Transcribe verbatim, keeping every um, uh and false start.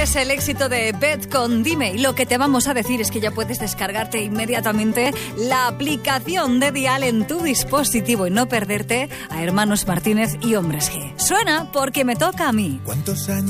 Es el éxito de Beth con Dime. Y lo que te vamos a decir es que ya puedes descargarte inmediatamente la aplicación de Dial en tu dispositivo y no perderte a Hermanos Martínez y Hombres G. Suena porque me toca a mí. ¿Cuántos años